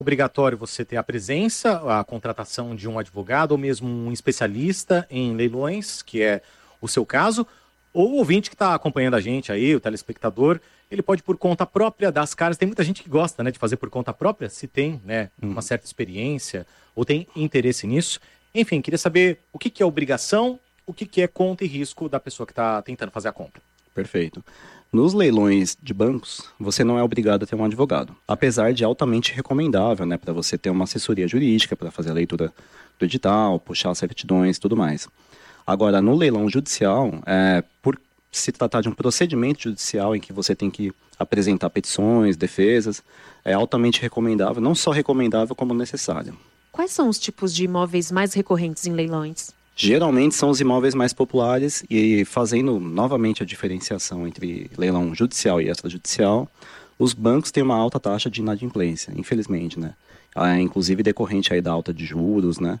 obrigatório você ter a presença, a contratação de um advogado ou mesmo um especialista em leilões, que é o seu caso, ou o ouvinte que está acompanhando a gente aí, o telespectador, ele pode por conta própria das caras. Tem muita gente que gosta, né, de fazer por conta própria, se tem, né, uma certa experiência ou tem interesse nisso. Enfim, queria saber o que é obrigação, o que é conta e risco da pessoa que está tentando fazer a compra. Perfeito. Nos leilões de bancos, você não é obrigado a ter um advogado, apesar de altamente recomendável, né, para você ter uma assessoria jurídica, para fazer a leitura do edital, puxar as certidões e tudo mais. Agora, no leilão judicial, por se tratar de um procedimento judicial em que você tem que apresentar petições, defesas, é altamente recomendável, não só recomendável como necessário. Quais são os tipos de imóveis mais recorrentes em leilões? Geralmente são os imóveis mais populares e fazendo novamente a diferenciação entre leilão judicial e extrajudicial, os bancos têm uma alta taxa de inadimplência, infelizmente, né? Inclusive decorrente aí da alta de juros, né?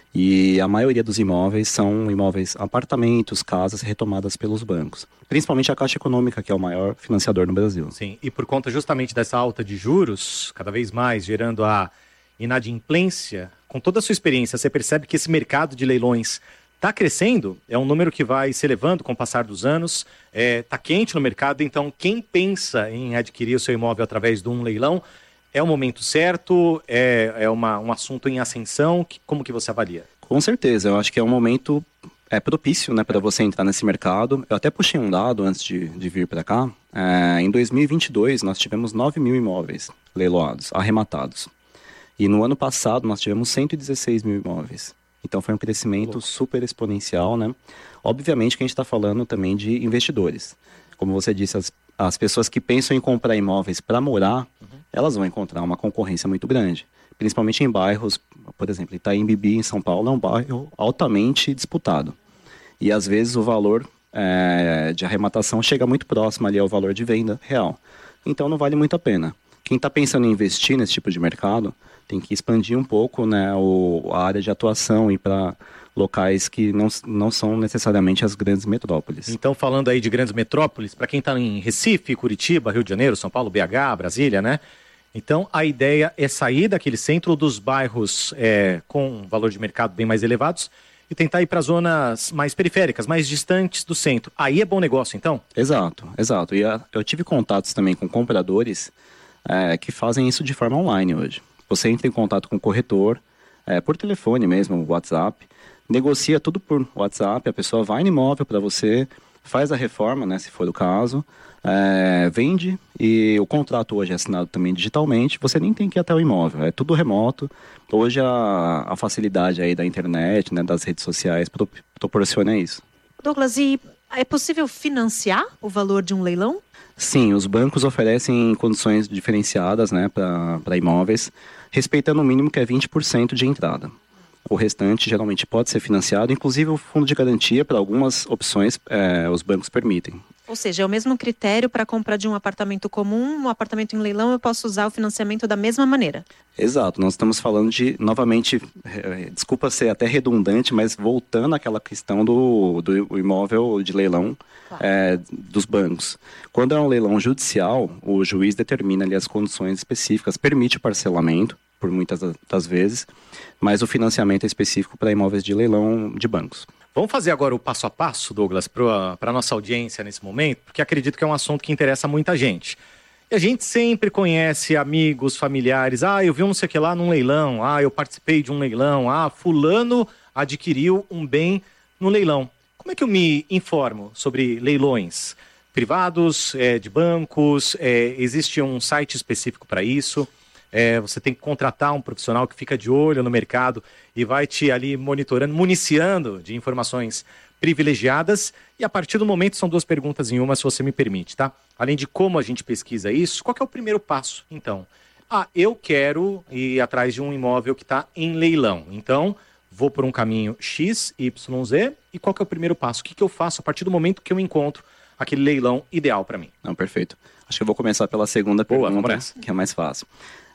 E a maioria dos imóveis são imóveis, apartamentos, casas retomadas pelos bancos. Principalmente a Caixa Econômica, que é o maior financiador no Brasil. Sim, e por conta justamente dessa alta de juros, cada vez mais gerando a inadimplência, com toda a sua experiência, você percebe que esse mercado de leilões está crescendo? É um número que vai se elevando com o passar dos anos, está quente no mercado, então quem pensa em adquirir o seu imóvel através de um leilão, é o momento certo? É um assunto em ascensão? Como que você avalia? Com certeza, eu acho que é um momento propício, né, para você entrar nesse mercado. Eu até puxei um dado antes de vir para cá. Em 2022, nós tivemos 9 mil imóveis leiloados, arrematados. E no ano passado, nós tivemos 116 mil imóveis. Então, foi um crescimento super exponencial, né? Obviamente que a gente está falando também de investidores. Como você disse, as pessoas que pensam em comprar imóveis para morar, elas vão encontrar uma concorrência muito grande. Principalmente em bairros, por exemplo, Itaim Bibi, em São Paulo, é um bairro altamente disputado. E, às vezes, o valor de arrematação chega muito próximo ali ao valor de venda real. Então, não vale muito a pena. Quem está pensando em investir nesse tipo de mercado tem que expandir um pouco, né, a área de atuação e para locais que não são necessariamente as grandes metrópoles. Então, falando aí de grandes metrópoles, para quem está em Recife, Curitiba, Rio de Janeiro, São Paulo, BH, Brasília, né? Então, a ideia é sair daquele centro dos bairros com valor de mercado bem mais elevados e tentar ir para zonas mais periféricas, mais distantes do centro. Aí é bom negócio, então? Exato. E eu tive contatos também com compradores que fazem isso de forma online hoje. Você entra em contato com o corretor, por telefone mesmo, WhatsApp, negocia tudo por WhatsApp, a pessoa vai no imóvel para você, faz a reforma, né, se for o caso, vende, e o contrato hoje é assinado também digitalmente, você nem tem que ir até o imóvel, é tudo remoto. Hoje a facilidade aí da internet, né, das redes sociais proporciona isso. Douglas, e é possível financiar o valor de um leilão? Sim, os bancos oferecem condições diferenciadas, né, para imóveis, respeitando o mínimo que é 20% de entrada. O restante geralmente pode ser financiado, inclusive o fundo de garantia para algumas opções os bancos permitem. Ou seja, é o mesmo critério para a compra de um apartamento comum, um apartamento em leilão, eu posso usar o financiamento da mesma maneira? Exato, nós estamos falando de, novamente, desculpa ser até redundante, mas voltando àquela questão do imóvel de leilão, claro, dos bancos. Quando é um leilão judicial, o juiz determina ali as condições específicas, permite o parcelamento, por muitas das vezes, mas o financiamento é específico para imóveis de leilão de bancos. Vamos fazer agora o passo a passo, Douglas, para a nossa audiência nesse momento, porque acredito que é um assunto que interessa muita gente. E a gente sempre conhece amigos, familiares, eu vi um não sei o que lá num leilão, eu participei de um leilão, fulano adquiriu um bem no leilão. Como é que eu me informo sobre leilões privados, de bancos? Existe um site específico para isso? Você tem que contratar um profissional que fica de olho no mercado e vai te ali monitorando, municiando de informações privilegiadas. E a partir do momento, são duas perguntas em uma, se você me permite, tá? Além de como a gente pesquisa isso, qual que é o primeiro passo, então? Eu quero ir atrás de um imóvel que está em leilão. Então, vou por um caminho X, Y, Z. E qual que é o primeiro passo? O que eu faço a partir do momento que eu encontro aquele leilão ideal para mim? Não, perfeito. Acho que eu vou começar pela segunda pergunta, que é mais fácil.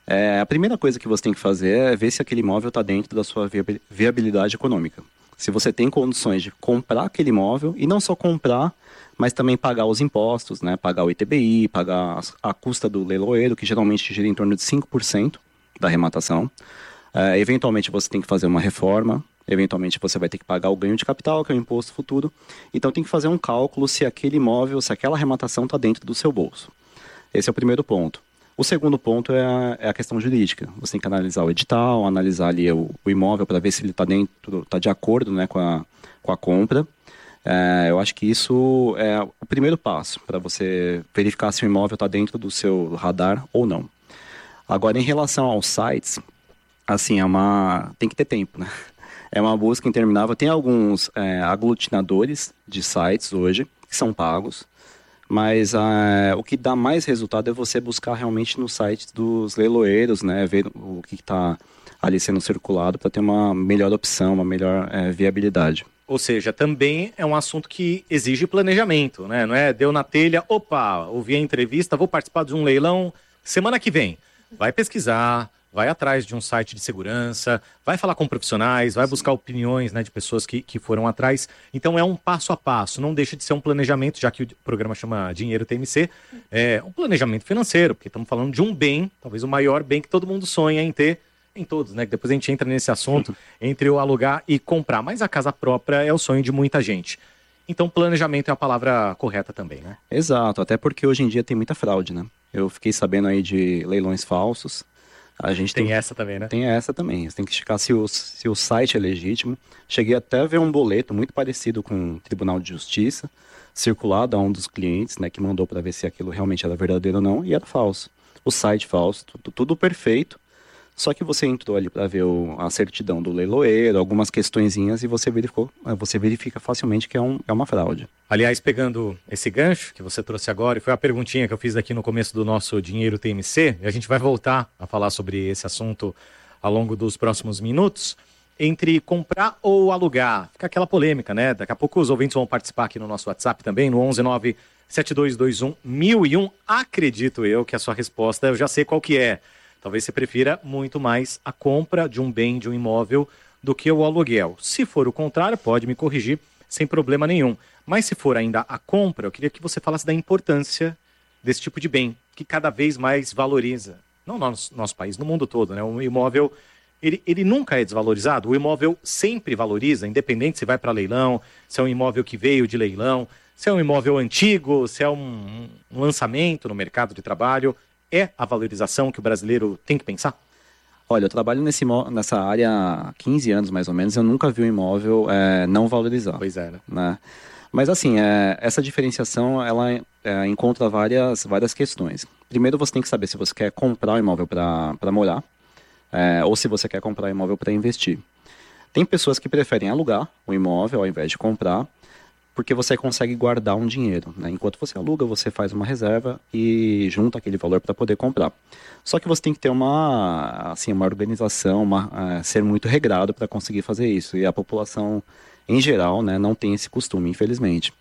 A primeira coisa que você tem que fazer é ver se aquele imóvel está dentro da sua viabilidade econômica. Se você tem condições de comprar aquele imóvel, e não só comprar, mas também pagar os impostos, né? Pagar o ITBI, pagar a custa do leiloeiro, que geralmente gira em torno de 5% da arrematação. Eventualmente você tem que fazer uma reforma, eventualmente você vai ter que pagar o ganho de capital, que é o imposto futuro. Então tem que fazer um cálculo se aquele imóvel, se aquela arrematação está dentro do seu bolso. Esse é o primeiro ponto. O segundo ponto é a questão jurídica. Você tem que analisar o edital, analisar ali o imóvel para ver se ele está de acordo, né, com a compra. Eu acho que isso é o primeiro passo para você verificar se o imóvel está dentro do seu radar ou não. Agora, em relação aos sites, assim, tem que ter tempo, né? É uma busca interminável. Tem alguns aglutinadores de sites hoje que são pagos, mas o que dá mais resultado é você buscar realmente no site dos leiloeiros, né? Ver o que está ali sendo circulado para ter uma melhor opção, uma melhor viabilidade. Ou seja, também é um assunto que exige planejamento, né? Não é deu na telha, opa, ouvi a entrevista, vou participar de um leilão semana que vem. Vai pesquisar, vai atrás de um site de segurança, vai falar com profissionais, vai buscar opiniões, né, de pessoas que foram atrás. Então é um passo a passo, não deixa de ser um planejamento, já que o programa chama Dinheiro TMC, é um planejamento financeiro, porque estamos falando de um bem, talvez o maior bem que todo mundo sonha em ter, em todos, né? Que depois a gente entra nesse assunto entre o alugar e comprar. Mas a casa própria é o sonho de muita gente. Então planejamento é a palavra correta também, né? Exato, até porque hoje em dia tem muita fraude, né? Eu fiquei sabendo aí de leilões falsos. A gente tem essa também, né? Tem essa também. Você tem que checar se o site é legítimo. Cheguei até a ver um boleto muito parecido com o Tribunal de Justiça, circulado a um dos clientes, né? Que mandou para ver se aquilo realmente era verdadeiro ou não, e era falso. O site falso, tudo perfeito. Só que você entrou ali para ver a certidão do leiloeiro, algumas questõezinhas, e você verifica facilmente que é uma fraude. Aliás, pegando esse gancho que você trouxe agora, e foi a perguntinha que eu fiz aqui no começo do nosso Dinheiro TMC, e a gente vai voltar a falar sobre esse assunto ao longo dos próximos minutos, entre comprar ou alugar. Fica aquela polêmica, né? Daqui a pouco os ouvintes vão participar aqui no nosso WhatsApp também, no 11972211001. Acredito eu que a sua resposta, eu já sei qual que é. Talvez você prefira muito mais a compra de um bem, de um imóvel, do que o aluguel. Se for o contrário, pode me corrigir sem problema nenhum. Mas se for ainda a compra, eu queria que você falasse da importância desse tipo de bem, que cada vez mais valoriza. Não no nosso país, no mundo todo, né? O imóvel, ele nunca é desvalorizado. O imóvel sempre valoriza, independente se vai para leilão, se é um imóvel que veio de leilão, se é um imóvel antigo, se é um lançamento no mercado de trabalho. É a valorização que o brasileiro tem que pensar? Olha, eu trabalho nessa área há 15 anos, mais ou menos. Eu nunca vi um imóvel não valorizado. Pois é, né? Mas, assim, essa diferenciação, ela encontra várias questões. Primeiro, você tem que saber se você quer comprar um imóvel para morar, ou se você quer comprar um imóvel para investir. Tem pessoas que preferem alugar o imóvel ao invés de comprar, porque você consegue guardar um dinheiro, né? Enquanto você aluga, você faz uma reserva e junta aquele valor para poder comprar. Só que você tem que ter uma organização, ser muito regrado para conseguir fazer isso. E a população, em geral, né, não tem esse costume, infelizmente.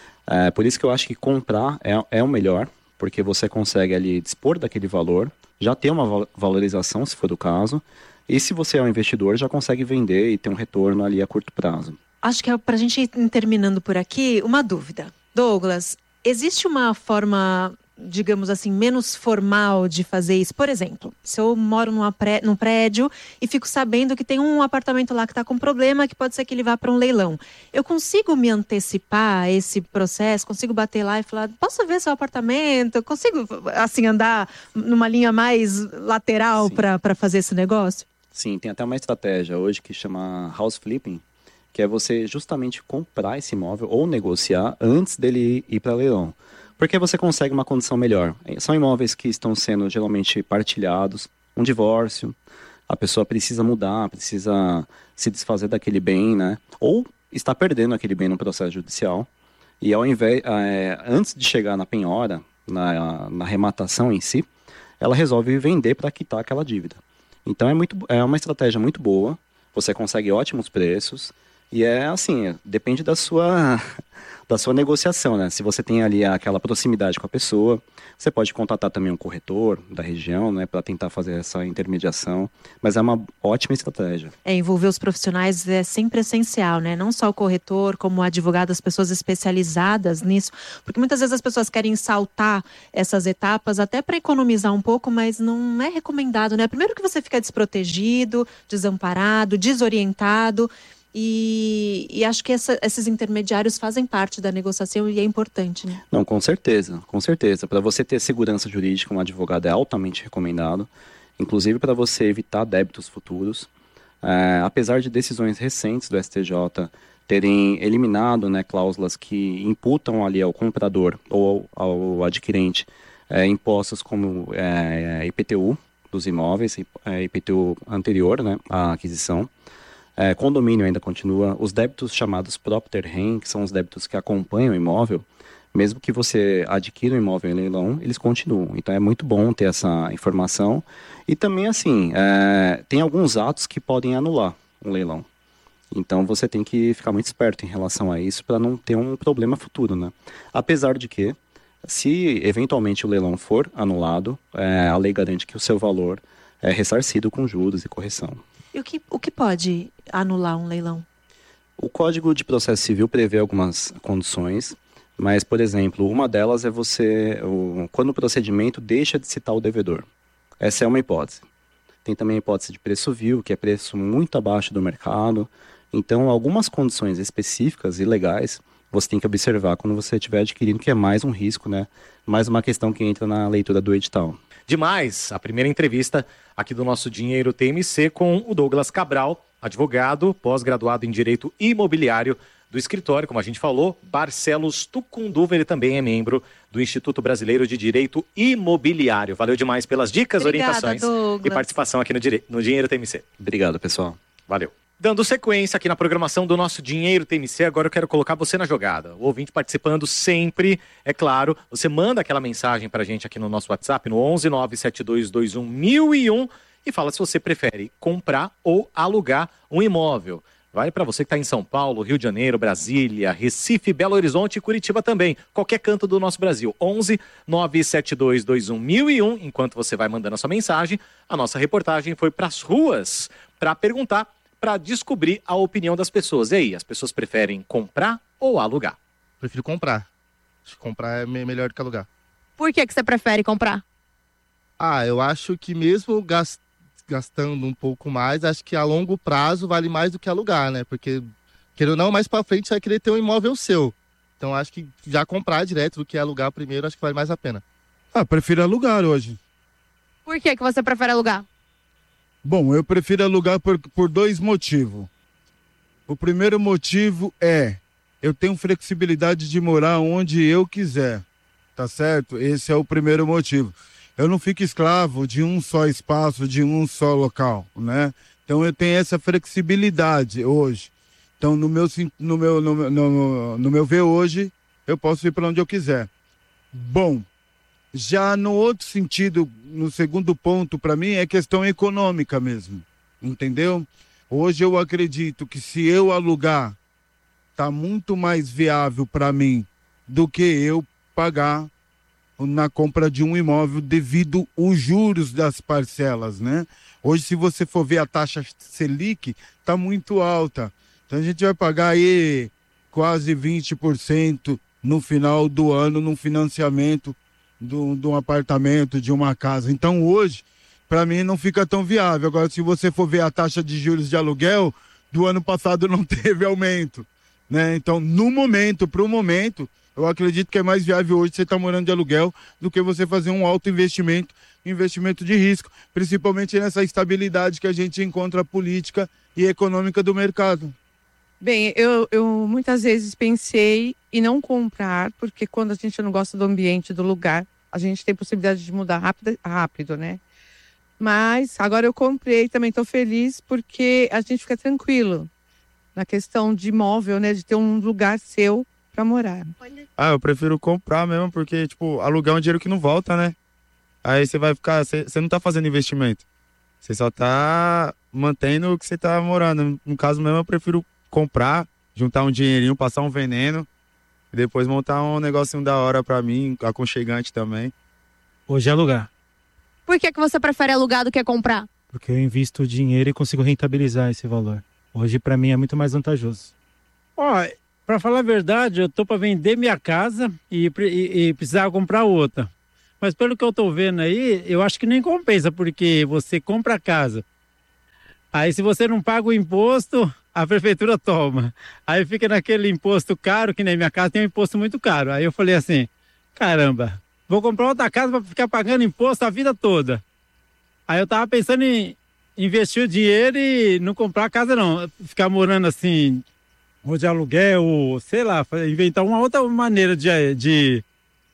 Por isso que eu acho que comprar é o melhor, porque você consegue ali dispor daquele valor, já ter uma valorização, se for o caso, e se você é um investidor, já consegue vender e ter um retorno ali a curto prazo. Acho que para a gente ir terminando por aqui, uma dúvida. Douglas, existe uma forma, digamos assim, menos formal de fazer isso? Por exemplo, se eu moro num prédio e fico sabendo que tem um apartamento lá que está com problema, que pode ser que ele vá para um leilão. Eu consigo me antecipar a esse processo? Consigo bater lá e falar, posso ver seu apartamento? Eu consigo, assim, andar numa linha mais lateral para fazer esse negócio? Sim, tem até uma estratégia hoje que chama house flipping, que é você justamente comprar esse imóvel ou negociar antes dele ir para leilão. Porque você consegue uma condição melhor. São imóveis que estão sendo geralmente partilhados, um divórcio, a pessoa precisa mudar, precisa se desfazer daquele bem, né? Ou está perdendo aquele bem no processo judicial. E ao invés, antes de chegar na penhora, na arrematação em si, ela resolve vender para quitar aquela dívida. Então é uma estratégia muito boa, você consegue ótimos preços, E é assim, depende da sua negociação, né? Se você tem ali aquela proximidade com a pessoa, você pode contatar também um corretor da região, né, para tentar fazer essa intermediação, mas é uma ótima estratégia. Envolver os profissionais é sempre essencial, né? Não só o corretor, como o advogado, as pessoas especializadas nisso, porque muitas vezes as pessoas querem saltar essas etapas até para economizar um pouco, mas não é recomendado, né? Primeiro que você fica desprotegido, desamparado, desorientado. E acho que esses intermediários fazem parte da negociação e é importante, né? Não, com certeza, com certeza. Para você ter segurança jurídica, um advogado é altamente recomendado, inclusive para você evitar débitos futuros. Apesar de decisões recentes do STJ terem eliminado, né, cláusulas que imputam ali ao comprador ou ao adquirente impostos como IPTU dos imóveis, IPTU anterior, né, à aquisição. Condomínio ainda continua, os débitos chamados propter rem, que são os débitos que acompanham o imóvel, mesmo que você adquira um imóvel em leilão, eles continuam. Então é muito bom ter essa informação. E também, assim, tem alguns atos que podem anular um leilão. Então você tem que ficar muito esperto em relação a isso para não ter um problema futuro, né? Apesar de que, se eventualmente o leilão for anulado, a lei garante que o seu valor é ressarcido com juros e correção. E o que pode anular um leilão? O Código de Processo Civil prevê algumas condições, mas, por exemplo, uma delas é quando o procedimento deixa de citar o devedor. Essa é uma hipótese. Tem também a hipótese de preço vil, que é preço muito abaixo do mercado. Então, algumas condições específicas e legais você tem que observar quando você estiver adquirindo, que é mais um risco, né? Mais uma questão que entra na leitura do edital. Demais, a primeira entrevista aqui do nosso Dinheiro TMC com o Douglas Cabral, advogado, pós-graduado em Direito Imobiliário do escritório, como a gente falou, Barcelos Tucunduva. Ele também é membro do Instituto Brasileiro de Direito Imobiliário. Valeu demais pelas dicas, Obrigada, orientações Douglas. e participação aqui no Dinheiro TMC. Obrigado, pessoal. Valeu. Dando sequência aqui na programação do nosso Dinheiro TMC, agora eu quero colocar você na jogada. O ouvinte participando sempre, é claro. Você manda aquela mensagem pra gente aqui no nosso WhatsApp, no 11 97221 1001, e fala se você prefere comprar ou alugar um imóvel. Vale para você que está em São Paulo, Rio de Janeiro, Brasília, Recife, Belo Horizonte e Curitiba também. Qualquer canto do nosso Brasil. 11 97221 1001. Enquanto você vai mandando a sua mensagem, a nossa reportagem foi para as ruas para perguntar, para descobrir a opinião das pessoas. E aí, as pessoas preferem comprar ou alugar? Prefiro comprar. Acho que comprar é melhor do que alugar. Por que você prefere comprar? Eu acho que mesmo gastando um pouco mais, acho que a longo prazo vale mais do que alugar, né? Porque, querendo ou não, mais pra frente você vai querer ter um imóvel seu. Então acho que já comprar direto do que alugar primeiro, acho que vale mais a pena. Prefiro alugar hoje. Por que você prefere alugar? Bom, eu prefiro alugar por dois motivos. O primeiro motivo é, eu tenho flexibilidade de morar onde eu quiser, tá certo? Esse é o primeiro motivo. Eu não fico escravo de um só espaço, de um só local, né? Então eu tenho essa flexibilidade hoje. Então no meu ver hoje, eu posso ir para onde eu quiser. Bom, já no outro sentido, no segundo ponto, para mim, é questão econômica mesmo, entendeu? Hoje eu acredito que se eu alugar, tá muito mais viável para mim do que eu pagar na compra de um imóvel devido aos juros das parcelas, né? Hoje, se você for ver a taxa Selic, tá muito alta. Então a gente vai pagar aí quase 20% no final do ano num financiamento de um apartamento, de uma casa. Então hoje, para mim, não fica tão viável. Agora, se você for ver a taxa de juros de aluguel, do ano passado não teve aumento, né? Então, pro momento, eu acredito que é mais viável hoje você estar morando de aluguel do que você fazer um alto investimento de risco, principalmente nessa estabilidade que a gente encontra política e econômica do mercado. Bem, eu muitas vezes pensei em não comprar, porque quando a gente não gosta do ambiente, do lugar, a gente tem possibilidade de mudar rápido, né? Mas agora eu comprei, também estou feliz, porque a gente fica tranquilo na questão de imóvel, né? De ter um lugar seu para morar. Eu prefiro comprar mesmo, porque, alugar é um dinheiro que não volta, né? Aí você vai ficar, você não tá fazendo investimento. Você só tá mantendo o que você tá morando. No caso mesmo, eu prefiro comprar, juntar um dinheirinho, passar um veneno e depois montar um negocinho da hora pra mim, aconchegante também. Hoje é alugar, Por que você prefere alugar do que comprar? porque eu invisto o dinheiro e consigo rentabilizar esse valor. Hoje, para mim, é muito mais vantajoso. Ó, para falar a verdade, eu tô para vender minha casa e precisar comprar outra. Mas pelo que eu tô vendo aí, eu acho que nem compensa, porque você compra a casa. Aí se você não paga o imposto, a prefeitura toma. Aí fica naquele imposto caro, que nem minha casa tem um imposto muito caro. Aí eu falei assim, caramba, vou comprar outra casa para ficar pagando imposto a vida toda. Aí eu tava pensando em investir o dinheiro e não comprar a casa não. Ficar morando assim, ou de aluguel, ou sei lá, inventar uma outra maneira de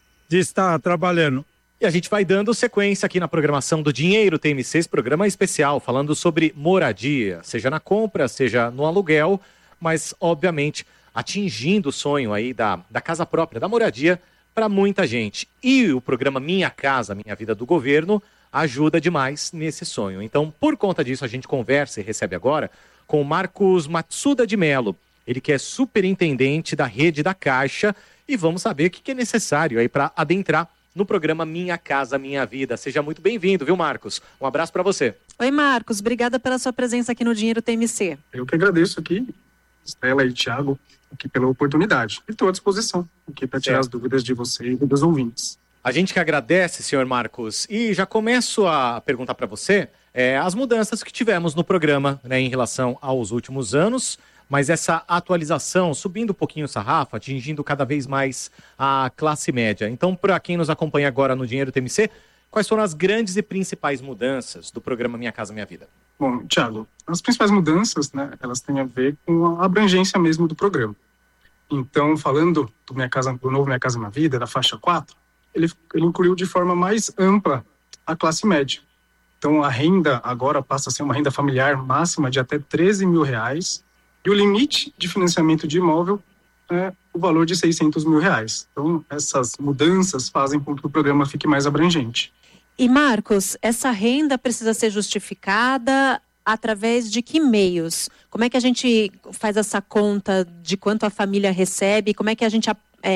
estar trabalhando. E a gente vai dando sequência aqui na programação do Dinheiro TMC, esse programa especial, falando sobre moradia, seja na compra, seja no aluguel, mas, obviamente, atingindo o sonho aí da casa própria, da moradia, para muita gente. E o programa Minha Casa, Minha Vida do Governo ajuda demais nesse sonho. Então, por conta disso, a gente conversa e recebe agora com o Marcos Matsuda de Mello. Ele que é superintendente da rede da Caixa e vamos saber o que é necessário aí para adentrar no programa Minha Casa Minha Vida. Seja muito bem-vindo, viu, Marcos? Um abraço para você. Oi, Marcos. Obrigada pela sua presença aqui no Dinheiro TMC. Eu que agradeço aqui, Estela e Thiago, aqui pela oportunidade. E estou à disposição aqui para tirar as dúvidas de você e dos ouvintes. A gente que agradece, senhor Marcos. E já começo a perguntar para você as mudanças que tivemos no programa, né, em relação aos últimos anos, mas essa atualização subindo um pouquinho o sarrafo, atingindo cada vez mais a classe média. Então, para quem nos acompanha agora no Dinheiro TMC, quais foram as grandes e principais mudanças do programa Minha Casa Minha Vida? Bom, Thiago, as principais mudanças, né, elas têm a ver com a abrangência mesmo do programa. Então, falando do novo Minha Casa Minha Vida, da faixa 4, ele incluiu de forma mais ampla a classe média. Então, a renda agora passa a ser uma renda familiar máxima de até R$13 mil, e o limite de financiamento de imóvel é o valor de R$600 mil. Então, essas mudanças fazem com que o programa fique mais abrangente. E, Marcos, essa renda precisa ser justificada através de que meios? Como é que a gente faz essa conta de quanto a família recebe? Como é que a gente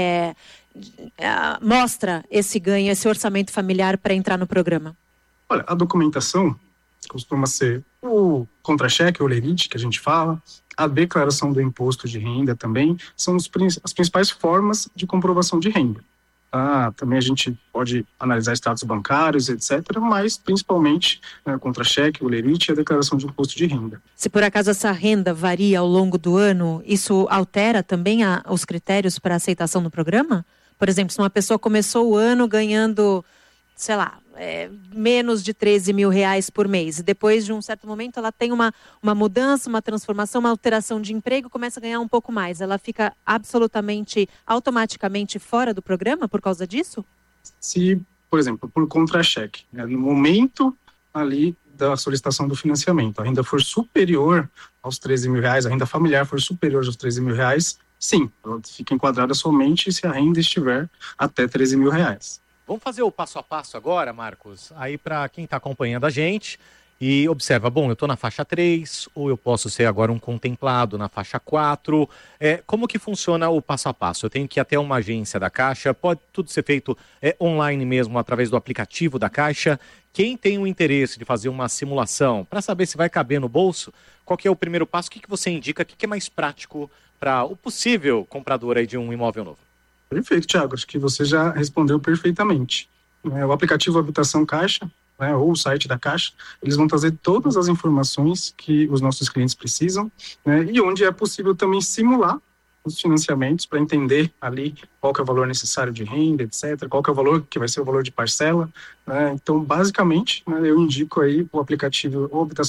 mostra esse ganho, esse orçamento familiar para entrar no programa? Olha, a documentação costuma ser o contra-cheque, o lerite, que a gente fala, a declaração do imposto de renda também, são as principais formas de comprovação de renda. Também a gente pode analisar status bancários, etc., mas principalmente o contra-cheque, o lerite e a declaração de imposto de renda. Se por acaso essa renda varia ao longo do ano, isso altera também os critérios para aceitação no programa? Por exemplo, se uma pessoa começou o ano ganhando, sei lá, menos de R$13 mil por mês, e depois de um certo momento ela tem uma mudança, uma transformação, uma alteração de emprego, começa a ganhar um pouco mais, ela fica automaticamente fora do programa por causa disso? Se, por exemplo, por contra-cheque, no momento ali da solicitação do financiamento, a renda for superior aos R$13 mil, a renda familiar for superior aos R$13 mil, sim, ela fica enquadrada somente se a renda estiver até R$13 mil. Vamos fazer o passo a passo agora, Marcos, aí para quem está acompanhando a gente e observa, bom, eu estou na faixa 3, ou eu posso ser agora um contemplado na faixa 4. Como que funciona o passo a passo? Eu tenho que ir até uma agência da Caixa, pode tudo ser feito online mesmo, através do aplicativo da Caixa. Quem tem o interesse de fazer uma simulação para saber se vai caber no bolso, qual que é o primeiro passo? O que você indica? O que é mais prático para o possível comprador aí de um imóvel novo? Perfeito, Thiago. Acho que você já respondeu perfeitamente. O aplicativo Habitação Caixa, ou o site da Caixa, eles vão trazer todas as informações que os nossos clientes precisam, e onde é possível também simular os financiamentos para entender ali qual que é o valor necessário de renda, etc., qual que é o valor que vai ser o valor de parcela. Então, basicamente, eu indico aí o aplicativo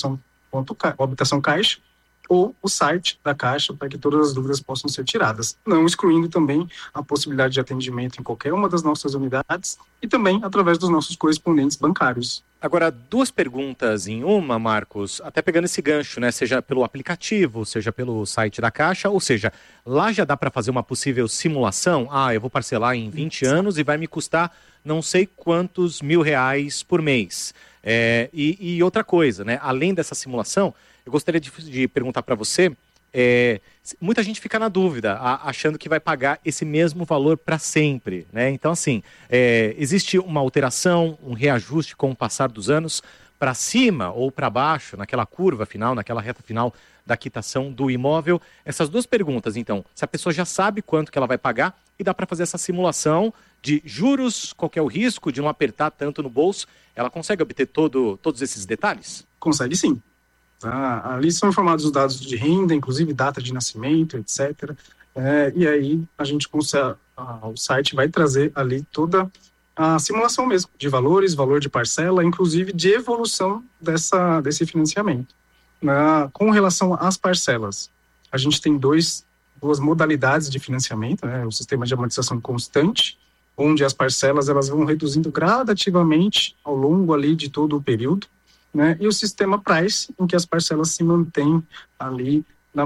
Habitação Caixa, ou o site da Caixa, para que todas as dúvidas possam ser tiradas, não excluindo também a possibilidade de atendimento em qualquer uma das nossas unidades e também através dos nossos correspondentes bancários. Agora, duas perguntas em uma, Marcos, até pegando esse gancho, né? Seja pelo aplicativo, seja pelo site da Caixa, ou seja, lá já dá para fazer uma possível simulação? Eu vou parcelar em 20 anos e vai me custar não sei quantos R$1.000 por mês. E outra coisa, né? Além dessa simulação, eu gostaria de perguntar para você muita gente fica na dúvida, achando que vai pagar esse mesmo valor para sempre, né? Então, assim, existe uma alteração, um reajuste com o passar dos anos para cima ou para baixo, naquela curva final, naquela reta final da quitação do imóvel? Essas duas perguntas, então, se a pessoa já sabe quanto que ela vai pagar e dá para fazer essa simulação de juros, qual que é o risco de não apertar tanto no bolso, ela consegue obter todos esses detalhes? Consegue sim. Ali são informados os dados de renda, inclusive data de nascimento, etc. E aí a gente consegue, o site vai trazer ali toda a simulação mesmo, de valores, valor de parcela, inclusive de evolução desse financiamento. Com relação às parcelas, a gente tem duas modalidades de financiamento, né? O sistema de amortização constante, onde as parcelas elas vão reduzindo gradativamente ao longo ali de todo o período, né? E o sistema Price, em que as parcelas se mantêm ali no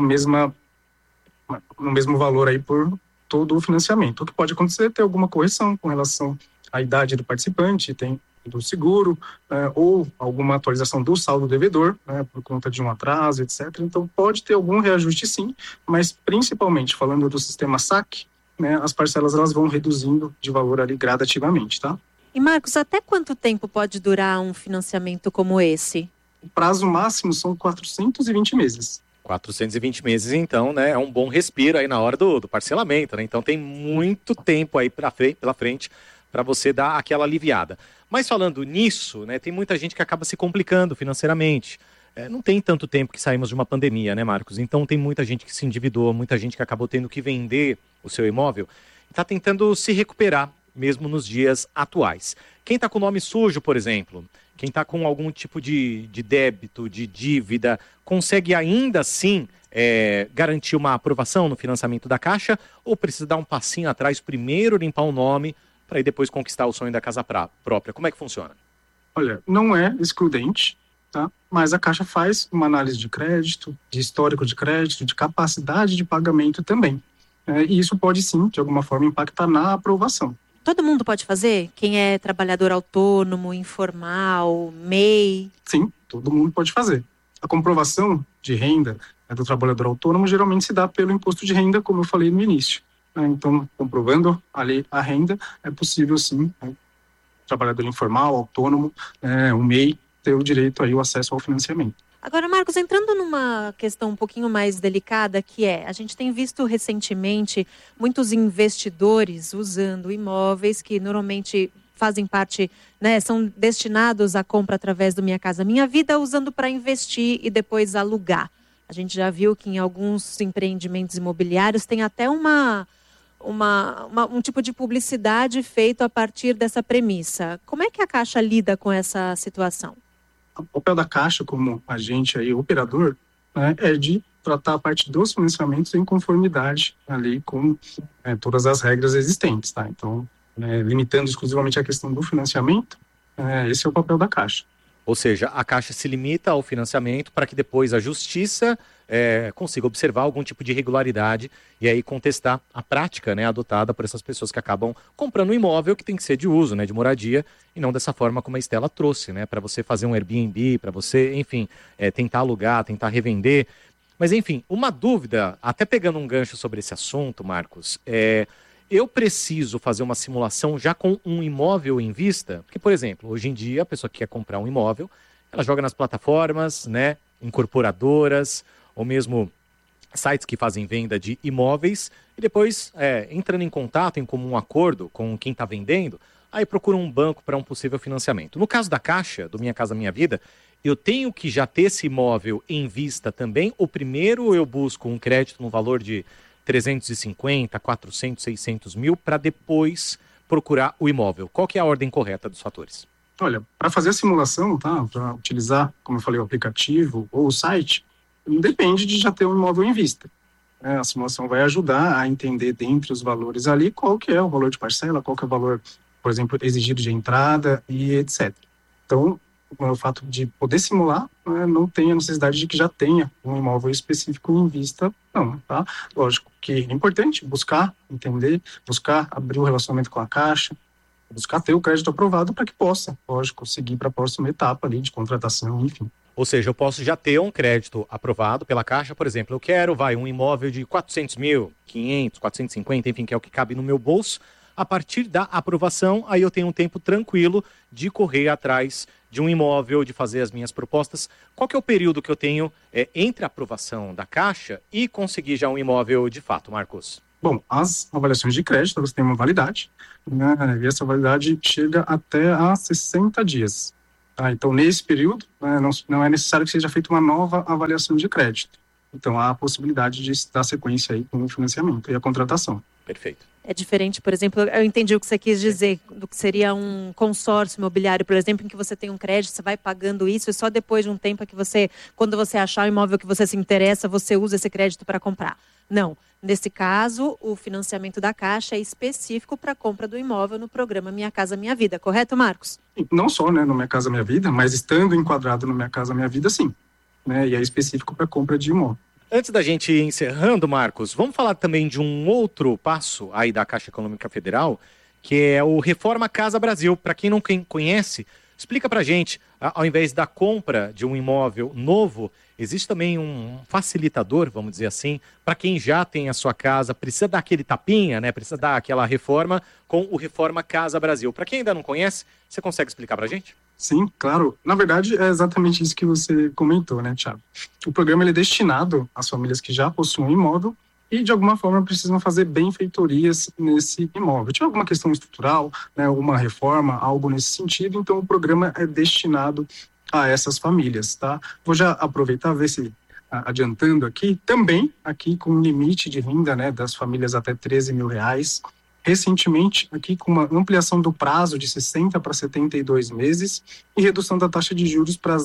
mesmo valor aí por todo o financiamento. O que pode acontecer é ter alguma correção com relação à idade do participante, tem do seguro, ou alguma atualização do saldo devedor, né, por conta de um atraso, etc. Então pode ter algum reajuste sim, mas principalmente falando do sistema SAC, né, as parcelas elas vão reduzindo de valor ali gradativamente, tá? E Marcos, até quanto tempo pode durar um financiamento como esse? O prazo máximo são 420 meses. 420 meses, então, né, é um bom respiro aí na hora do parcelamento, né? Então tem muito tempo aí pela frente para você dar aquela aliviada. Mas falando nisso, né, tem muita gente que acaba se complicando financeiramente. Não tem tanto tempo que saímos de uma pandemia, né, Marcos? Então tem muita gente que se endividou, muita gente que acabou tendo que vender o seu imóvel e está tentando se recuperar, mesmo nos dias atuais. Quem está com o nome sujo, por exemplo, quem está com algum tipo de débito, de dívida, consegue ainda assim garantir uma aprovação no financiamento da Caixa ou precisa dar um passinho atrás, primeiro limpar o nome, para aí depois conquistar o sonho da casa própria? Como é que funciona? Olha, não é excludente, tá? Mas a Caixa faz uma análise de crédito, de histórico de crédito, de capacidade de pagamento também. E isso pode sim, de alguma forma, impactar na aprovação. Todo mundo pode fazer? Quem é trabalhador autônomo, informal, MEI? Sim, todo mundo pode fazer. A comprovação de renda do trabalhador autônomo geralmente se dá pelo imposto de renda, como eu falei no início. Então, comprovando ali a renda, é possível sim, trabalhador informal, autônomo, o MEI, ter o direito aí, o acesso ao financiamento. Agora, Marcos, entrando numa questão um pouquinho mais delicada, que a gente tem visto recentemente muitos investidores usando imóveis que normalmente fazem parte, né, são destinados à compra através do Minha Casa Minha Vida, usando para investir e depois alugar. A gente já viu que em alguns empreendimentos imobiliários tem até um tipo de publicidade feito a partir dessa premissa. Como é que a Caixa lida com essa situação? O papel da Caixa como agente aí, operador, né, é de tratar a parte dos financiamentos em conformidade ali com todas as regras existentes, tá? Então, limitando exclusivamente a questão do financiamento, esse é o papel da Caixa. Ou seja, a Caixa se limita ao financiamento para que depois a Justiça consiga observar algum tipo de irregularidade e aí contestar a prática, né, adotada por essas pessoas que acabam comprando um imóvel que tem que ser de uso, né, de moradia, e não dessa forma como a Estela trouxe, né, para você fazer um Airbnb, para você, enfim, tentar alugar, tentar revender. Mas, enfim, uma dúvida, até pegando um gancho sobre esse assunto, Marcos, eu preciso fazer uma simulação já com um imóvel em vista? Porque, por exemplo, hoje em dia, a pessoa que quer comprar um imóvel, ela joga nas plataformas, né, incorporadoras, ou mesmo sites que fazem venda de imóveis, e depois, entrando em contato, em comum acordo com quem está vendendo, aí procura um banco para um possível financiamento. No caso da Caixa, do Minha Casa Minha Vida, eu tenho que já ter esse imóvel em vista também, ou primeiro eu busco um crédito no valor de 350, 400, 600 mil, para depois procurar o imóvel? Qual que é a ordem correta dos fatores? Olha, para fazer a simulação, tá, para utilizar, como eu falei, o aplicativo ou o site, depende de já ter um imóvel em vista. A simulação vai ajudar a entender dentre os valores ali qual que é o valor de parcela, qual que é o valor, por exemplo, exigido de entrada e etc. Então, o fato de poder simular, não tem a necessidade de que já tenha um imóvel específico em vista, não, tá? Lógico que é importante buscar, entender, buscar abrir o relacionamento com a Caixa, buscar ter o crédito aprovado para que possa, lógico, seguir para a próxima etapa ali de contratação, enfim. Ou seja, eu posso já ter um crédito aprovado pela Caixa, por exemplo, eu quero, um imóvel de 400 mil, 500, 450, enfim, que é o que cabe no meu bolso. A partir da aprovação, aí eu tenho um tempo tranquilo de correr atrás de um imóvel, de fazer as minhas propostas. Qual que é o período que eu tenho entre a aprovação da Caixa e conseguir já um imóvel de fato, Marcos? Bom, as avaliações de crédito, elas têm uma validade, né? E essa validade chega até a 60 dias. Tá? Então, nesse período, né, não é necessário que seja feita uma nova avaliação de crédito. Então, há a possibilidade de dar sequência aí com o financiamento e a contratação. Perfeito. É diferente, por exemplo, eu entendi o que você quis dizer, do que seria um consórcio imobiliário, por exemplo, em que você tem um crédito, você vai pagando isso e só depois de um tempo é que você, quando você achar o imóvel que você se interessa, você usa esse crédito para comprar. Não. Nesse caso, o financiamento da Caixa é específico para a compra do imóvel no programa Minha Casa Minha Vida, correto, Marcos? Não só, né, no Minha Casa Minha Vida, mas estando enquadrado no Minha Casa Minha Vida, sim. Né, e é específico para a compra de imóvel. Antes da gente ir encerrando, Marcos, vamos falar também de um outro passo aí da Caixa Econômica Federal, que é o Reforma Casa Brasil. Para quem não conhece, explica pra gente, ao invés da compra de um imóvel novo, existe também um facilitador, vamos dizer assim, para quem já tem a sua casa, precisa dar aquele tapinha, né? Precisa dar aquela reforma com o Reforma Casa Brasil. Para quem ainda não conhece, você consegue explicar pra gente? Sim, claro. Na verdade, é exatamente isso que você comentou, né, Thiago? O programa ele é destinado às famílias que já possuem imóvel e, de alguma forma, precisam fazer benfeitorias nesse imóvel. Tinha alguma questão estrutural, né, alguma reforma, algo nesse sentido, então o programa é destinado a essas famílias, tá? Vou já aproveitar, ver se, adiantando aqui, também aqui com um limite de renda, né, das famílias até R$13 mil, recentemente aqui com uma ampliação do prazo de 60 para 72 meses e redução da taxa de juros para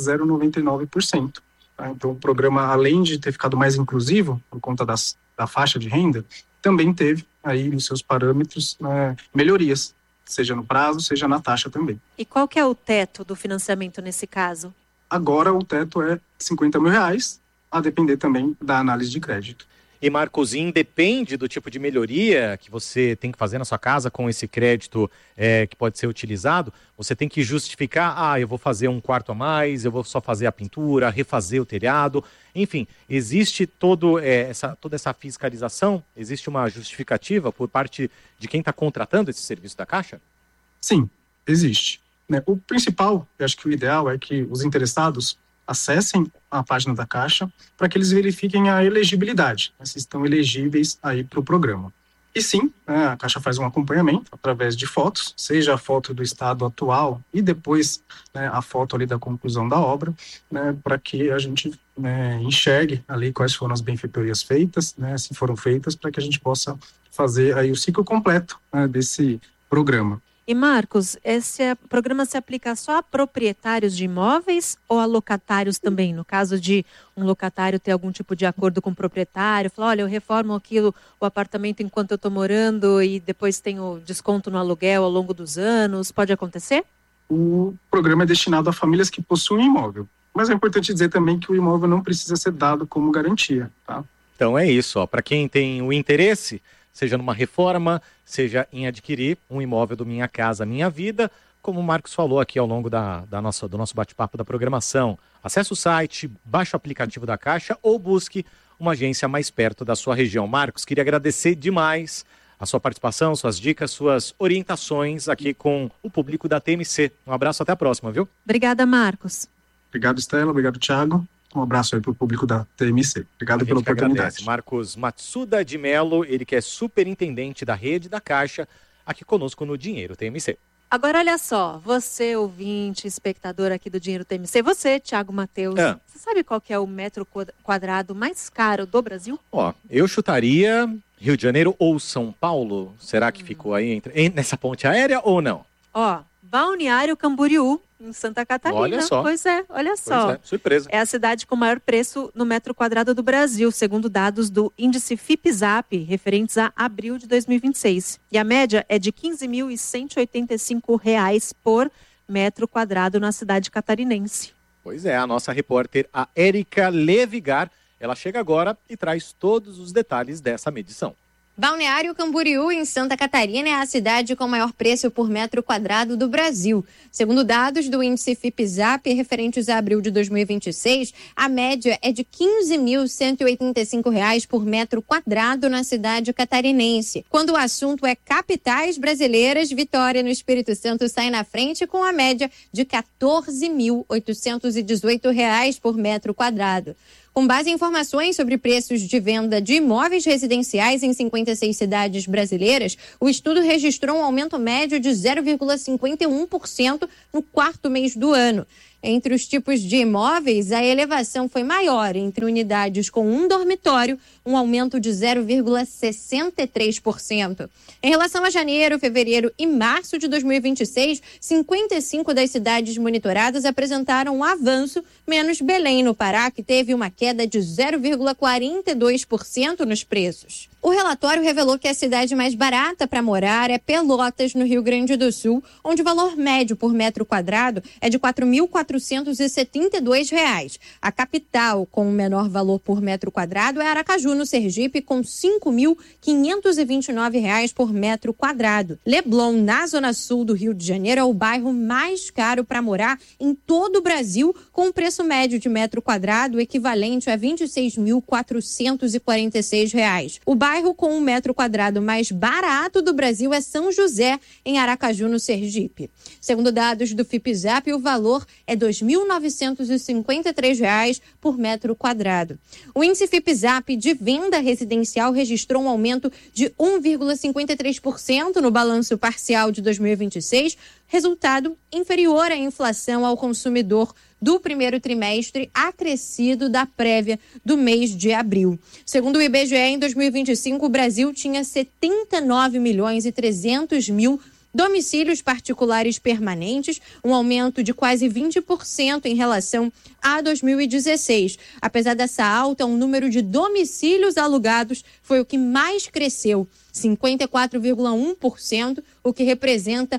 0,99%. Tá? Então o programa, além de ter ficado mais inclusivo por conta da faixa de renda, também teve aí nos seus parâmetros melhorias, seja no prazo, seja na taxa também. E qual que é o teto do financiamento nesse caso? Agora o teto é R$50 mil, a depender também da análise de crédito. E, Marcos, independe do tipo de melhoria que você tem que fazer na sua casa com esse crédito que pode ser utilizado, você tem que justificar, eu vou fazer um quarto a mais, eu vou só fazer a pintura, refazer o telhado, enfim, existe toda essa fiscalização, existe uma justificativa por parte de quem está contratando esse serviço da Caixa? Sim, existe. Né? O principal, eu acho que o ideal é que os interessados acessem a página da Caixa para que eles verifiquem a elegibilidade, se estão elegíveis aí para o programa. E sim, a Caixa faz um acompanhamento através de fotos, seja a foto do estado atual e depois a foto ali da conclusão da obra, para que a gente enxergue ali quais foram as benfeitorias feitas, se foram feitas, para que a gente possa fazer aí o ciclo completo desse programa. E Marcos, esse programa se aplica só a proprietários de imóveis ou a locatários também? No caso de um locatário ter algum tipo de acordo com o proprietário, falar, olha, eu reformo o apartamento enquanto eu estou morando e depois tenho desconto no aluguel ao longo dos anos, pode acontecer? O programa é destinado a famílias que possuem imóvel, mas é importante dizer também que o imóvel não precisa ser dado como garantia, tá? Então é isso, para quem tem o interesse, seja numa reforma, seja em adquirir um imóvel do Minha Casa Minha Vida, como o Marcos falou aqui ao longo do nosso bate-papo da programação. Acesse o site, baixe o aplicativo da Caixa ou busque uma agência mais perto da sua região. Marcos, queria agradecer demais a sua participação, suas dicas, suas orientações aqui com o público da TMC. Um abraço, até a próxima, viu? Obrigada, Marcos. Obrigado, Estela. Obrigado, Thiago. Um abraço aí para o público da TMC. Obrigado pela oportunidade. Agradece. Marcos Matsuda de Mello, ele que é superintendente da rede da Caixa, aqui conosco no Dinheiro TMC. Agora olha só, você ouvinte, espectador aqui do Dinheiro TMC, você, Thiago Matheus, você sabe qual que é o metro quadrado mais caro do Brasil? Eu chutaria Rio de Janeiro ou São Paulo. Será que ficou aí nessa ponte aérea ou não? Balneário Camboriú, em Santa Catarina. Olha só. Pois é, olha só. Pois é, surpresa. É a cidade com maior preço no metro quadrado do Brasil, segundo dados do índice FIPZAP, referentes a abril de 2026. E a média é de R$ 15.185 por metro quadrado na cidade catarinense. Pois é, a nossa repórter, a Érica Levigar, ela chega agora e traz todos os detalhes dessa medição. Balneário Camboriú, em Santa Catarina, é a cidade com maior preço por metro quadrado do Brasil. Segundo dados do índice FIPZAP, referentes a abril de 2026, a média é de R$ 15.185 por metro quadrado na cidade catarinense. Quando o assunto é capitais brasileiras, Vitória, no Espírito Santo, sai na frente com a média de R$ 14.818 por metro quadrado. Com base em informações sobre preços de venda de imóveis residenciais em 56 cidades brasileiras, o estudo registrou um aumento médio de 0,51% no quarto mês do ano. Entre os tipos de imóveis, a elevação foi maior entre unidades com um dormitório, um aumento de 0,63%. Em relação a janeiro, fevereiro e março de 2026, 55 das cidades monitoradas apresentaram um avanço, menos Belém, no Pará, que teve uma queda de 0,42% nos preços. O relatório revelou que a cidade mais barata para morar é Pelotas, no Rio Grande do Sul, onde o valor médio por metro quadrado é de R$ 4.472. A capital, com o menor valor por metro quadrado, é Aracaju, no Sergipe, com R$ 5.529 por metro quadrado. Leblon, na zona sul do Rio de Janeiro, é o bairro mais caro para morar em todo o Brasil, com um preço médio de metro quadrado equivalente a R$ 26.446. O bairro com um metro quadrado mais barato do Brasil é São José, em Aracaju, no Sergipe. Segundo dados do FIPZAP, o valor é R$ 2.953 por metro quadrado. O índice FIPZAP de venda residencial registrou um aumento de 1,53% no balanço parcial de 2026, resultado inferior à inflação ao consumidor do primeiro trimestre acrescido da prévia do mês de abril. Segundo o IBGE, em 2025, o Brasil tinha 79.300.000 domicílios particulares permanentes, um aumento de quase 20% em relação a 2016. Apesar dessa alta, o número de domicílios alugados foi o que mais cresceu, 54,1%, o que representa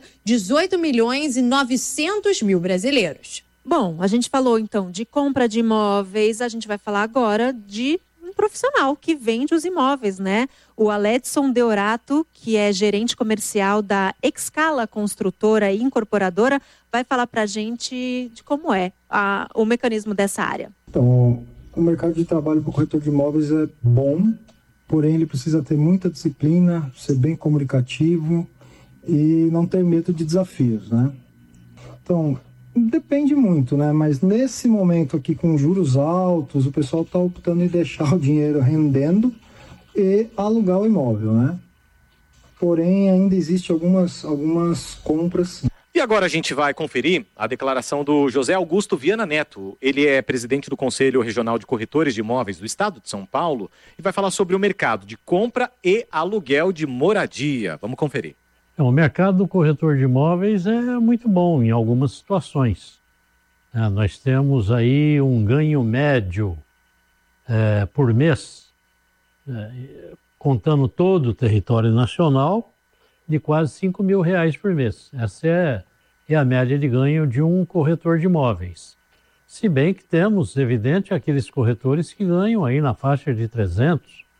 18.900.000 brasileiros. Bom, a gente falou então de compra de imóveis, a gente vai falar agora de um profissional que vende os imóveis, né? O Aledson Deorato, que é gerente comercial da Excala Construtora e Incorporadora, vai falar pra gente de como é o mecanismo dessa área. Então, o mercado de trabalho para o corretor de imóveis é bom, porém ele precisa ter muita disciplina, ser bem comunicativo e não ter medo de desafios, né? Então, depende muito, né? Mas nesse momento aqui, com juros altos, o pessoal está optando em deixar o dinheiro rendendo e alugar o imóvel, né? Porém, ainda existe algumas compras. E agora a gente vai conferir a declaração do José Augusto Viana Neto. Ele é presidente do Conselho Regional de Corretores de Imóveis do Estado de São Paulo e vai falar sobre o mercado de compra e aluguel de moradia. Vamos conferir. O mercado do corretor de imóveis é muito bom em algumas situações. Nós temos aí um ganho médio por mês, contando todo o território nacional, de quase R$5.000 por mês. Essa é a média de ganho de um corretor de imóveis. Se bem que temos, evidente, aqueles corretores que ganham aí na faixa de R$300,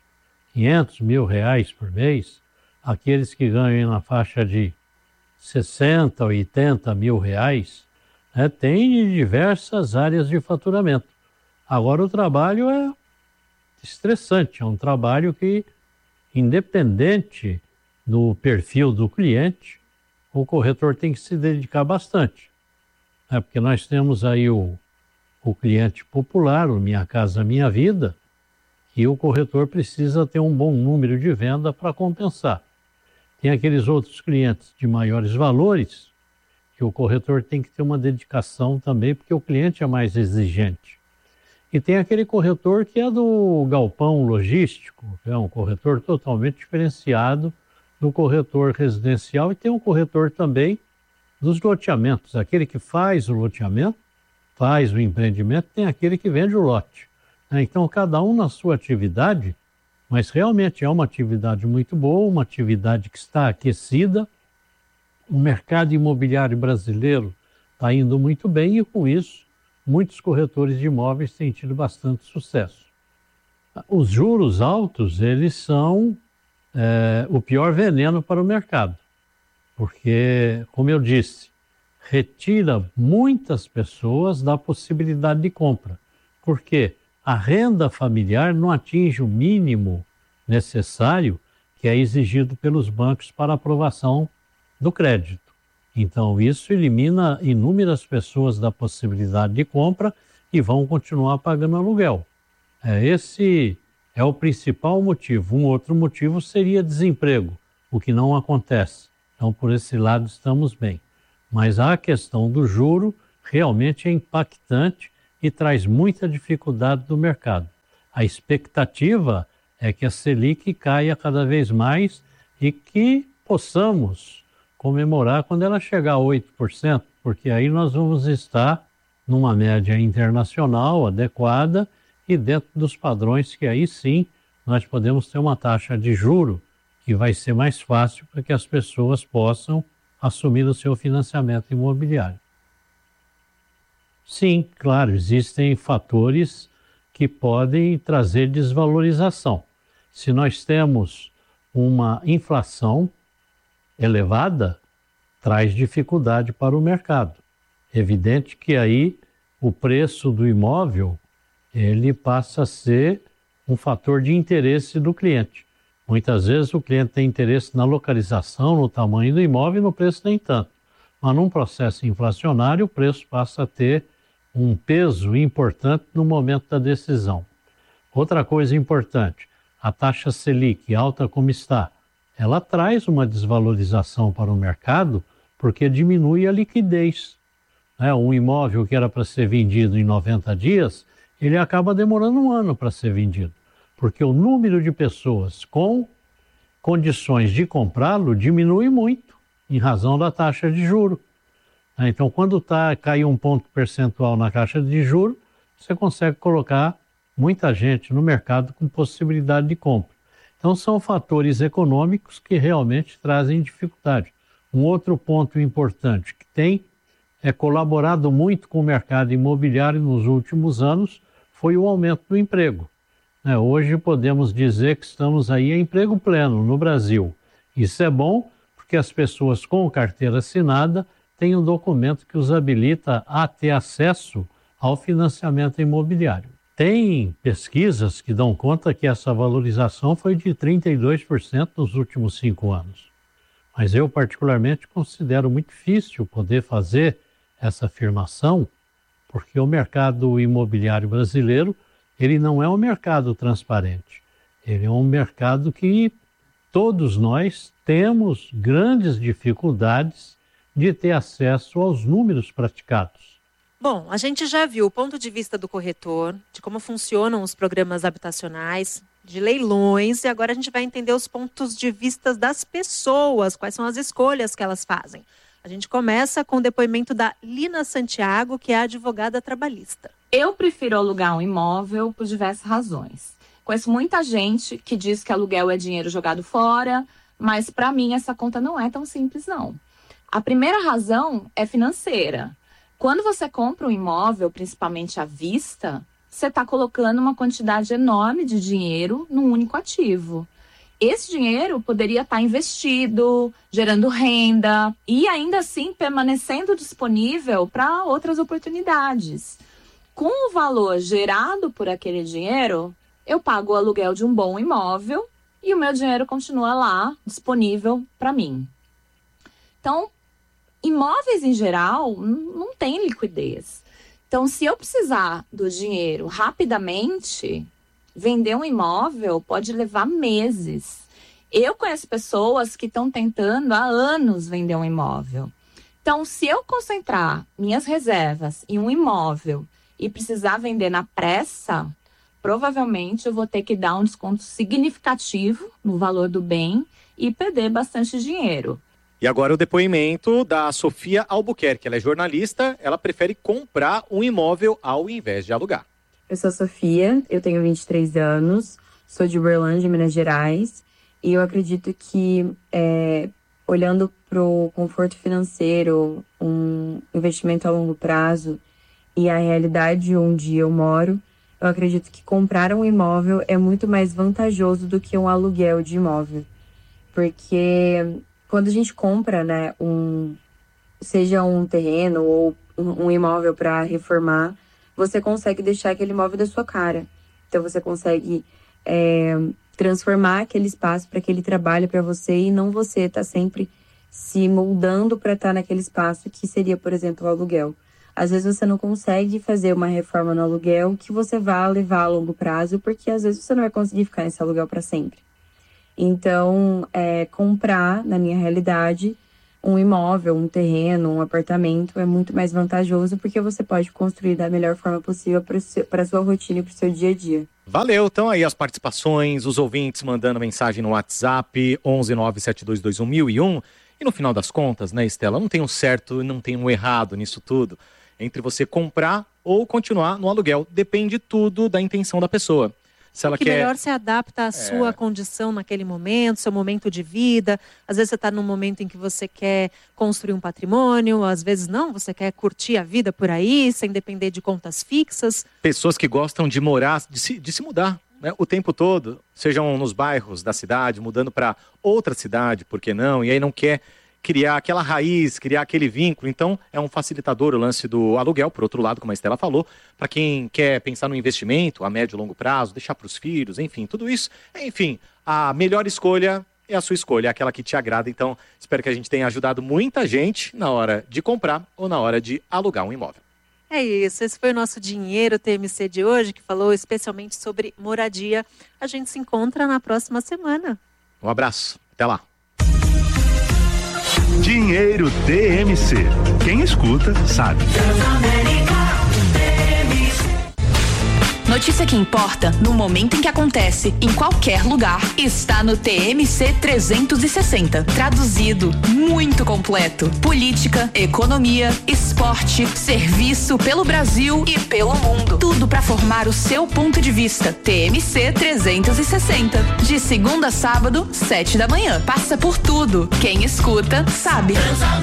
R$500.000 por mês, aqueles que ganham na faixa de R$60, R$80.000, tem diversas áreas de faturamento. Agora o trabalho é estressante, é um trabalho que, independente do perfil do cliente, o corretor tem que se dedicar bastante. Porque nós temos aí o cliente popular, o Minha Casa Minha Vida, e o corretor precisa ter um bom número de venda para compensar. Tem aqueles outros clientes de maiores valores que o corretor tem que ter uma dedicação também, porque o cliente é mais exigente. E tem aquele corretor que é do galpão logístico, que é um corretor totalmente diferenciado do corretor residencial, e tem um corretor também dos loteamentos, aquele que faz o loteamento, faz o empreendimento, tem aquele que vende o lote. Então, cada um na sua atividade, mas realmente é uma atividade muito boa, uma atividade que está aquecida. O mercado imobiliário brasileiro está indo muito bem e, com isso, muitos corretores de imóveis têm tido bastante sucesso. Os juros altos, eles são o pior veneno para o mercado. Porque, como eu disse, retira muitas pessoas da possibilidade de compra. Porque a renda familiar não atinge o mínimo necessário que é exigido pelos bancos para aprovação do crédito. Então, isso elimina inúmeras pessoas da possibilidade de compra e vão continuar pagando aluguel. Esse é o principal motivo. Um outro motivo seria desemprego, o que não acontece. Então, por esse lado, estamos bem. Mas a questão do juro realmente é impactante e traz muita dificuldade no mercado. A expectativa é que a Selic caia cada vez mais e que possamos comemorar quando ela chegar a 8%, porque aí nós vamos estar numa média internacional adequada e dentro dos padrões que aí sim nós podemos ter uma taxa de juro que vai ser mais fácil para que as pessoas possam assumir o seu financiamento imobiliário. Sim, claro, existem fatores que podem trazer desvalorização. Se nós temos uma inflação elevada, traz dificuldade para o mercado. Evidente que aí o preço do imóvel ele passa a ser um fator de interesse do cliente. Muitas vezes o cliente tem interesse na localização, no tamanho do imóvel e no preço nem tanto. Mas num processo inflacionário, o preço passa a ter um peso importante no momento da decisão. Outra coisa importante, a taxa Selic, alta como está, ela traz uma desvalorização para o mercado porque diminui a liquidez. Um imóvel que era para ser vendido em 90 dias, ele acaba demorando um ano para ser vendido, porque o número de pessoas com condições de comprá-lo diminui muito em razão da taxa de juros. Então, quando cai um ponto percentual na taxa de juros, você consegue colocar muita gente no mercado com possibilidade de compra. Então, são fatores econômicos que realmente trazem dificuldade. Um outro ponto importante que tem colaborado muito com o mercado imobiliário nos últimos anos foi o aumento do emprego. Hoje podemos dizer que estamos aí em emprego pleno no Brasil. Isso é bom porque as pessoas com carteira assinada têm um documento que os habilita a ter acesso ao financiamento imobiliário. Tem pesquisas que dão conta que essa valorização foi de 32% nos últimos 5 anos. Mas eu particularmente considero muito difícil poder fazer essa afirmação, porque o mercado imobiliário brasileiro ele não é um mercado transparente. Ele é um mercado que todos nós temos grandes dificuldades de ter acesso aos números praticados. Bom, a gente já viu o ponto de vista do corretor, de como funcionam os programas habitacionais, de leilões, e agora a gente vai entender os pontos de vista das pessoas, quais são as escolhas que elas fazem. A gente começa com o depoimento da Lina Santiago, que é advogada trabalhista. Eu prefiro alugar um imóvel por diversas razões. Conheço muita gente que diz que aluguel é dinheiro jogado fora, mas para mim essa conta não é tão simples, não. A primeira razão é financeira. Quando você compra um imóvel, principalmente à vista, você está colocando uma quantidade enorme de dinheiro num único ativo. Esse dinheiro poderia estar investido, gerando renda e ainda assim permanecendo disponível para outras oportunidades. Com o valor gerado por aquele dinheiro, eu pago o aluguel de um bom imóvel e o meu dinheiro continua lá, disponível para mim. Então, imóveis em geral não tem liquidez. Então, se eu precisar do dinheiro rapidamente, vender um imóvel pode levar meses. Eu conheço pessoas que estão tentando há anos vender um imóvel. Então, se eu concentrar minhas reservas em um imóvel e precisar vender na pressa, provavelmente eu vou ter que dar um desconto significativo no valor do bem e perder bastante dinheiro. E agora o depoimento da Sofia Albuquerque. Ela é jornalista, ela prefere comprar um imóvel ao invés de alugar. Eu sou a Sofia, eu tenho 23 anos, sou de Uberlândia, Minas Gerais, e eu acredito que, olhando para o conforto financeiro, um investimento a longo prazo e a realidade onde eu moro, eu acredito que comprar um imóvel é muito mais vantajoso do que um aluguel de imóvel. Porque quando a gente compra, né, seja um terreno ou um imóvel para reformar, você consegue deixar aquele imóvel da sua cara. Então, você consegue transformar aquele espaço para que ele trabalhe para você e não você tá sempre se moldando para estar naquele espaço que seria, por exemplo, o aluguel. Às vezes você não consegue fazer uma reforma no aluguel que você vá levar a longo prazo, porque às vezes você não vai conseguir ficar nesse aluguel para sempre. Então, comprar, na minha realidade, um imóvel, um terreno, um apartamento é muito mais vantajoso, porque você pode construir da melhor forma possível para a sua rotina e para o seu dia a dia. Valeu, então aí as participações, os ouvintes mandando mensagem no WhatsApp 11972211001. E no final das contas, né, Estela, não tem um certo e não tem um errado nisso tudo. Entre você comprar ou continuar no aluguel, depende tudo da intenção da pessoa. Se ela que quer... melhor se adapta à sua condição naquele momento, seu momento de vida. Às vezes você está num momento em que você quer construir um patrimônio, às vezes não, você quer curtir a vida por aí, sem depender de contas fixas. Pessoas que gostam de morar, de se mudar, né, o tempo todo, sejam nos bairros da cidade, mudando para outra cidade, por que não? E aí não quer criar aquela raiz, criar aquele vínculo. Então, é um facilitador o lance do aluguel, por outro lado, como a Estela falou, para quem quer pensar no investimento a médio e longo prazo, deixar para os filhos, enfim, tudo isso. Enfim, a melhor escolha é a sua escolha, é aquela que te agrada. Então, espero que a gente tenha ajudado muita gente na hora de comprar ou na hora de alugar um imóvel. É isso, esse foi o nosso Dinheiro TMC de hoje, que falou especialmente sobre moradia. A gente se encontra na próxima semana. Um abraço, até lá. Dinheiro TMC. Quem escuta, sabe. Notícia que importa no momento em que acontece, em qualquer lugar, está no TMC 360. Traduzido, muito completo. Política, economia, esporte, serviço pelo Brasil e pelo mundo. Tudo para formar o seu ponto de vista. TMC 360. De segunda a sábado, 7 da manhã. Passa por tudo. Quem escuta, sabe.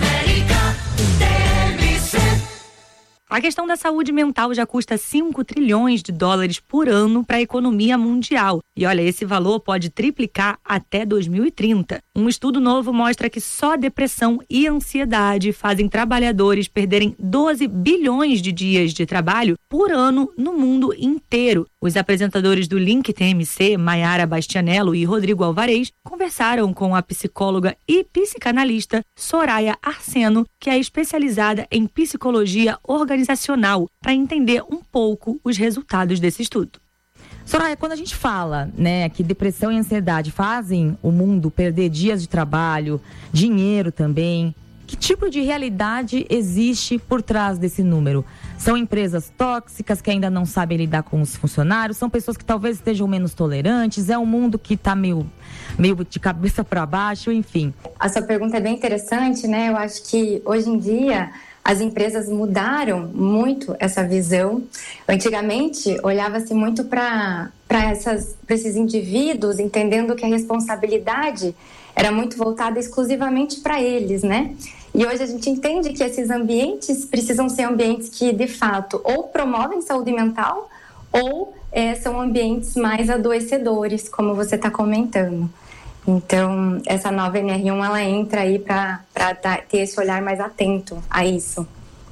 A questão da saúde mental já custa 5 trilhões de dólares por ano para a economia mundial. E olha, esse valor pode triplicar até 2030. Um estudo novo mostra que só depressão e ansiedade fazem trabalhadores perderem 12 bilhões de dias de trabalho por ano no mundo inteiro. Os apresentadores do Link TMC, Maiara Bastianello e Rodrigo Alvarez, conversaram com a psicóloga e psicanalista Soraya Arseno, que é especializada em psicologia organizacional, para entender um pouco os resultados desse estudo. Soraya, quando a gente fala, né, que depressão e ansiedade fazem o mundo perder dias de trabalho, dinheiro também, que tipo de realidade existe por trás desse número? São empresas tóxicas que ainda não sabem lidar com os funcionários? São pessoas que talvez estejam menos tolerantes? É um mundo que está meio de cabeça para baixo, enfim. A sua pergunta é bem interessante, né? Eu acho que hoje em dia as empresas mudaram muito essa visão. Antigamente, olhava-se muito para esses indivíduos, entendendo que a responsabilidade era muito voltada exclusivamente para eles, né? E hoje a gente entende que esses ambientes precisam ser ambientes que, de fato, ou promovem saúde mental ou são ambientes mais adoecedores, como você está comentando. Então, essa nova NR1, ela entra aí para ter esse olhar mais atento a isso.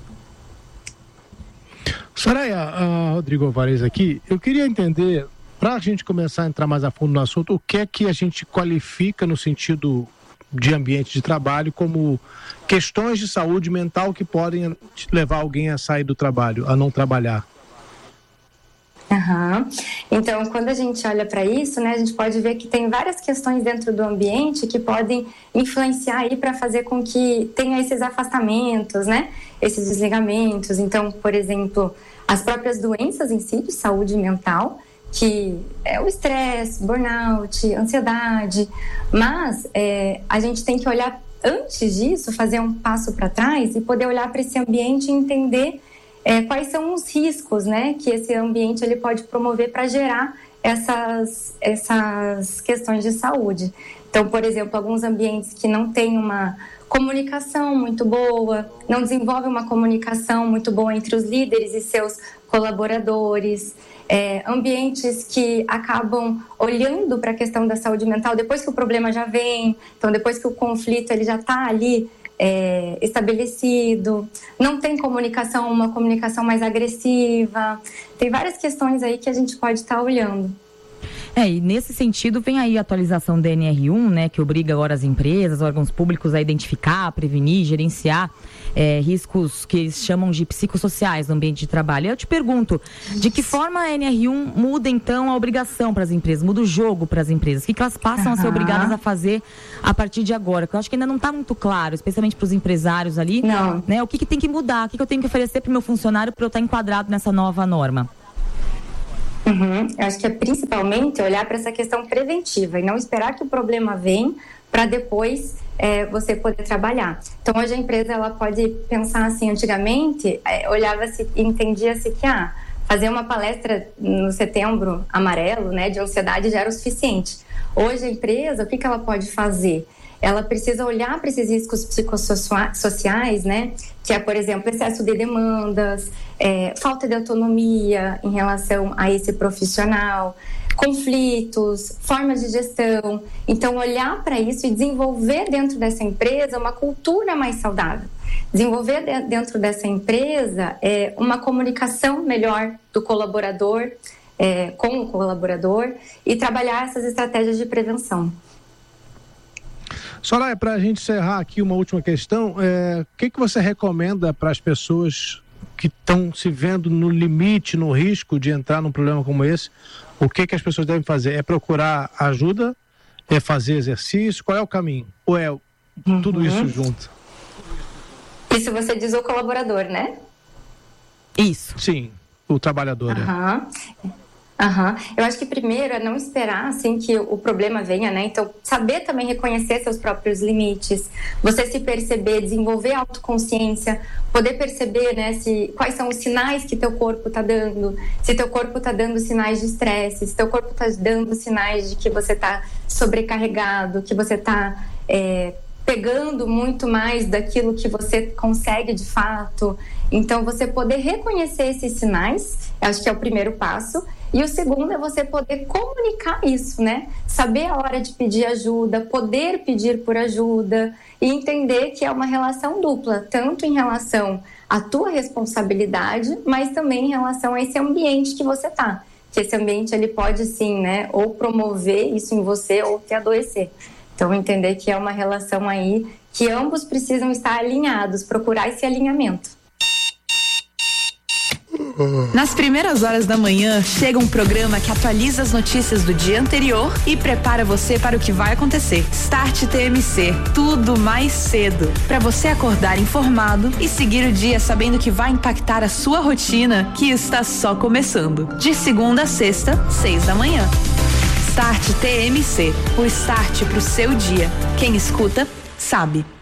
Soraya, Rodrigo Alvarez aqui, eu queria entender, para a gente começar a entrar mais a fundo no assunto, o que é que a gente qualifica no sentido de ambiente de trabalho como questões de saúde mental que podem levar alguém a sair do trabalho, a não trabalhar. Então, quando a gente olha para isso, né, a gente pode ver que tem várias questões dentro do ambiente que podem influenciar aí para fazer com que tenha esses afastamentos, né, esses desligamentos. Então, por exemplo, as próprias doenças em si de saúde mental, que é o estresse, burnout, ansiedade, mas a gente tem que olhar antes disso, fazer um passo para trás e poder olhar para esse ambiente e entender quais são os riscos, né, que esse ambiente ele pode promover para gerar essas questões de saúde. Então, por exemplo, alguns ambientes que não têm uma comunicação muito boa, não desenvolvem uma comunicação muito boa entre os líderes e seus colaboradores, ambientes que acabam olhando para a questão da saúde mental depois que o problema já vem, então depois que o conflito ele já está ali estabelecido, não tem comunicação, uma comunicação mais agressiva, tem várias questões aí que a gente pode estar olhando. E nesse sentido vem aí a atualização da NR1, né, que obriga agora as empresas, órgãos públicos a identificar, prevenir, gerenciar riscos que eles chamam de psicossociais no ambiente de trabalho. Eu te pergunto, de que forma a NR1 muda então a obrigação para as empresas, muda o jogo para as empresas? O que elas passam a ser obrigadas a fazer a partir de agora? Porque eu acho que ainda não está muito claro, especialmente para os empresários ali, né, o que tem que mudar, o que eu tenho que oferecer para o meu funcionário para eu estar enquadrado nessa nova norma? Eu acho que é principalmente olhar para essa questão preventiva e não esperar que o problema venha para depois você poder trabalhar. Então, hoje a empresa ela pode pensar assim, antigamente, olhava-se e entendia-se que fazer uma palestra no Setembro Amarelo, né, de ansiedade já era o suficiente. Hoje a empresa, o que ela pode fazer? Ela precisa olhar para esses riscos psicossociais, né? Que é, por exemplo, excesso de demandas, falta de autonomia em relação a esse profissional, conflitos, formas de gestão. Então, olhar para isso e desenvolver dentro dessa empresa uma cultura mais saudável. Desenvolver dentro dessa empresa uma comunicação melhor do colaborador com o colaborador e trabalhar essas estratégias de prevenção. Soraya, para a gente encerrar aqui uma última questão, o que você recomenda para as pessoas que estão se vendo no limite, no risco de entrar num problema como esse? O que as pessoas devem fazer? É procurar ajuda? É fazer exercício? Qual é o caminho? Ou é tudo isso junto? Isso você diz o colaborador, né? Isso. Sim, o trabalhador. Eu acho que primeiro é não esperar assim que o problema venha, né? Então, saber também reconhecer seus próprios limites, você se perceber, desenvolver autoconsciência, poder perceber, né, quais são os sinais que teu corpo está dando, se teu corpo está dando sinais de estresse, se teu corpo está dando sinais de que você está sobrecarregado, que você está pegando muito mais daquilo que você consegue de fato. Então, você poder reconhecer esses sinais, acho que é o primeiro passo. E o segundo é você poder comunicar isso, né? Saber a hora de pedir ajuda, poder pedir por ajuda e entender que é uma relação dupla, tanto em relação à tua responsabilidade, mas também em relação a esse ambiente que você tá. Que esse ambiente, ele pode sim, né? Ou promover isso em você ou te adoecer. Então, entender que é uma relação aí que ambos precisam estar alinhados, procurar esse alinhamento. Nas primeiras horas da manhã, chega um programa que atualiza as notícias do dia anterior e prepara você para o que vai acontecer. Start TMC, tudo mais cedo. Para você acordar informado e seguir o dia sabendo que vai impactar a sua rotina, que está só começando. De segunda a sexta, 6 da manhã. Start TMC, o start pro seu dia. Quem escuta, sabe.